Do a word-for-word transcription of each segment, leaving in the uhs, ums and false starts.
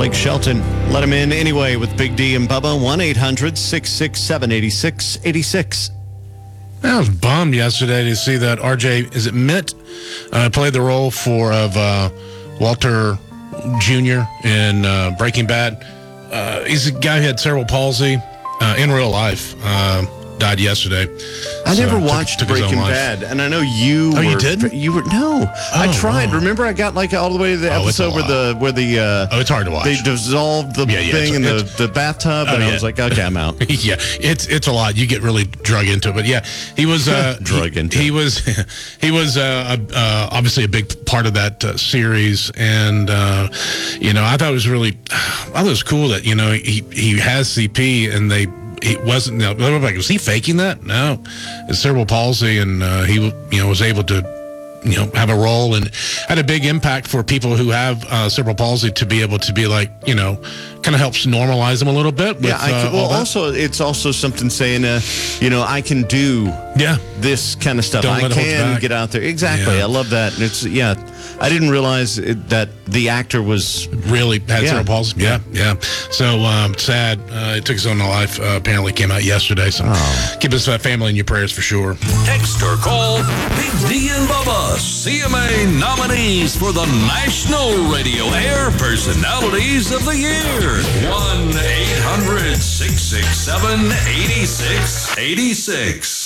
Blake Shelton. Let him in anyway with Big D and Bubba. one eight hundred six six seven eight six eight six. I was bummed yesterday to see that R J, is it Mitt, uh, played the role for of uh, Walter Junior in uh, Breaking Bad. Uh, he's a guy who had cerebral palsy uh, in real life. Uh, died yesterday. I So never took- watched took his own Breaking life. Bad, and I know you. Oh, were, you didn't? You were no. I Oh, tried. wow. Remember, I got like all the way to the Oh, it's a episode where the where the uh, Oh, it's hard to watch. they dissolved the Yeah, yeah, thing it's- in the, it's- the bathtub, Oh, and I yeah. was like, okay, I'm out. Yeah, it's it's a lot. You get really drug into it, but yeah, he was uh, Drug he, into he it. was he was uh, uh, obviously a big part of that uh, series, and uh, you know, I thought it was really, I thought it was cool that you know he he has C P and they. He wasn't. You know, like, was he faking that? No, it's cerebral palsy, and uh, he, you know, was able to, you know, have a role and had a big impact for people who have uh, cerebral palsy to be able to be like, you know, kind of helps normalize them a little bit. With, Yeah, I uh, can, well, all that. also it's also something saying, uh, you know, I can do yeah, this kind of stuff. Don't I let it hold you can back. get out there. Exactly. Yeah. I love that. And it's yeah. I didn't realize it, that the actor was. really had Yeah. cerebral palsy. Yeah, yeah. So um, sad. Uh, it took his own life. Uh, apparently, came out yesterday. So Oh. keep his uh, family in your prayers for sure. Text or call Big D and Bubba, C M A nominees for the National Radio Air Personalities of the Year. one eight hundred six six seven eight six eight six.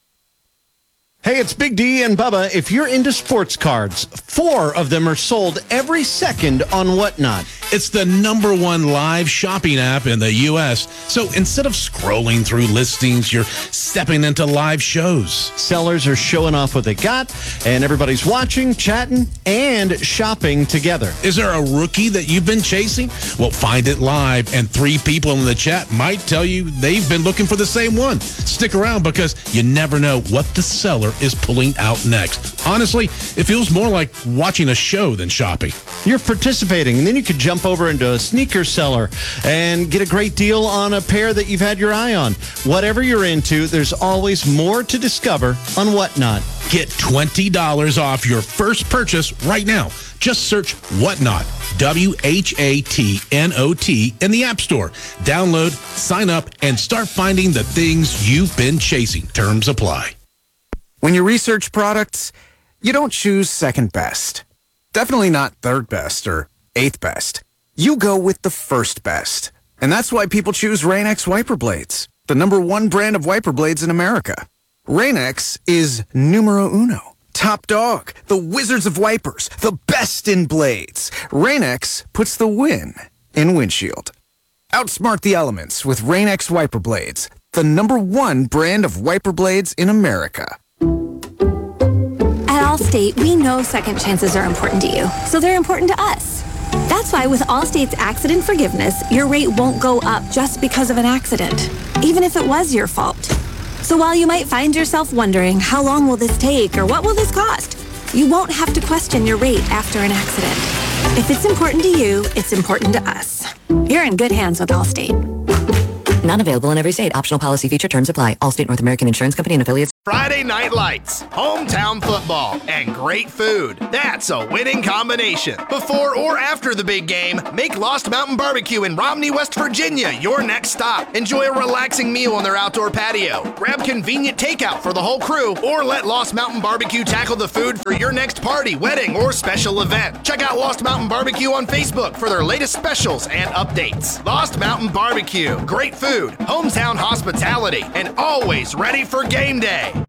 Hey, it's Big D and Bubba. If you're into sports cards, four of them are sold every second on Whatnot. It's the number one live shopping app in the U S. So instead of scrolling through listings, you're stepping into live shows. Sellers are showing off what they got, and everybody's watching, chatting, and shopping together. Is there a rookie that you've been chasing? Well, find it live, and three people in the chat might tell you they've been looking for the same one. Stick around because you never know what the seller is pulling out next. Honestly, it feels more like watching a show than shopping. You're participating, and then you could jump over into a sneaker seller and get a great deal on a pair that you've had your eye on. Whatever you're into, there's always more to discover on Whatnot. Get twenty dollars off your first purchase right now. Just search Whatnot, W H A T N O T, in the App Store. Download, sign up, and start finding the things you've been chasing. Terms apply. When you research products, you don't choose second best. Definitely not third best or eighth best. You go with the first best. And that's why people choose Rain-X wiper blades, the number one brand of wiper blades in America. Rain-X is numero uno, top dog, the wizards of wipers, the best in blades. Rain-X puts the win in windshield. Outsmart the elements with Rain-X wiper blades, the number one brand of wiper blades in America. At Allstate, we know second chances are important to you, so they're important to us. That's why with Allstate's accident forgiveness, your rate won't go up just because of an accident, even if it was your fault. So while you might find yourself wondering, how long will this take or what will this cost? You won't have to question your rate after an accident. If it's important to you, it's important to us. You're in good hands with Allstate. Not available in every state. Optional policy feature terms apply. Allstate North American Insurance Company and affiliates. Friday Night Lights, hometown football, and great food. That's a winning combination. Before or after the big game, make Lost Mountain Barbecue in Romney, West Virginia your next stop. Enjoy a relaxing meal on their outdoor patio. Grab convenient takeout for the whole crew, or let Lost Mountain Barbecue tackle the food for your next party, wedding, or special event. Check out Lost Mountain Barbecue on Facebook for their latest specials and updates. Lost Mountain Barbecue, great food, hometown hospitality, and always ready for game day.